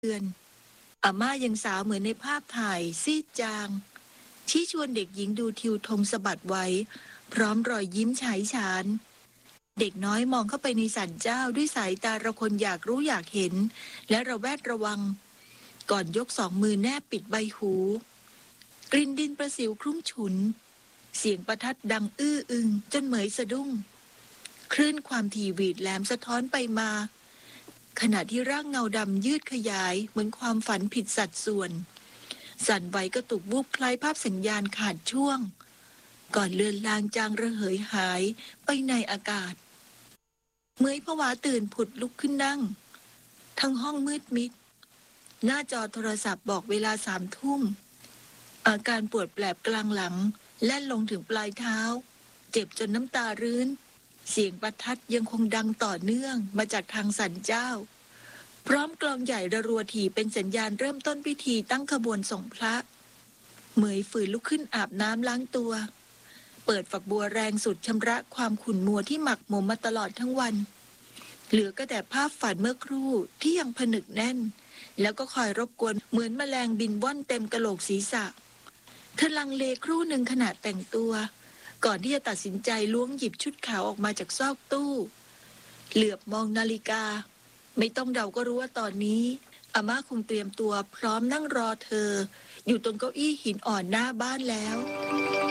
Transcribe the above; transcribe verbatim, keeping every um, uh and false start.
เดือนอาม่ายังสาวเหมือนในภาพถ่ายซีดจางชี้ชวนเด็กหญิงดูทิวธงสะบัดไว้พร้อมรอยยิ้มฉายฉานเด็กน้อยมองเข้าไปในศาลเจ้าด้วยสายตาระคนอยากรู้อยากเห็นและระแวดระวังก่อนยกสองมือแนบปิดใบหูกลิ่นดินประสิวคลุ้งฉุนเสียงประทัดดังอื้ออึงจนเหมยสะดุ้งคลื่นความถี่หวีดแหลมสะท้อนไปมาขณะที่ร่างเงาดำยืดขยายเหมือนความฝันผิดสัดส่วนสั่นไหวกระตุกวูบคล้ายภาพสัญญาณขาดช่วงก่อนเลือนลางจางระเหยหายไปในอากาศเมยผวาตื่นผุดลุกขึ้นนั่งทั้งห้องมืดมิดหน้าจอโทรศัพท์บอกเวลาสามทุ่มอาการปวดแปลบกลางหลังแล่นลงถึงปลายเท้าเจ็บจนน้ำตารื้นเสียงประทัดยังคงดังต่อเนื่องมาจากทางศาลเจ้าพร้อมกลองใหญ่ระรัวถี่เป็นสัญญาณเริ่มต้นพิธีตั้งขบวนส่งพระเหมยฝืนลุกขึ้นอาบน้ำล้างตัวเปิดฝักบัวแรงสุดชำระความขุ่นมัวที่หมักหมมมาตลอดทั้งวันเหลือก็แต่ภาพฝันเมื่อครู่ที่ยังผนึกแน่นแล้วก็คอยรบกวนเหมือนแมลงบินว่อนเต็มกะโหลกศีรษะเธอลังเลครู่หนึ่งขณะแต่งตัวก่อนที่จะตัดสินใจล้วงหยิบชุดขาวออกมาจากซอกตู้เหลือบมองนาฬิกาไม่ต้องเดาก็รู้ว่าตอนนี้อาม่าคงเตรียมตัวพร้อมนั่งรอเธออยู่ตรงเก้าอี้หินอ่อนหน้าบ้านแล้ว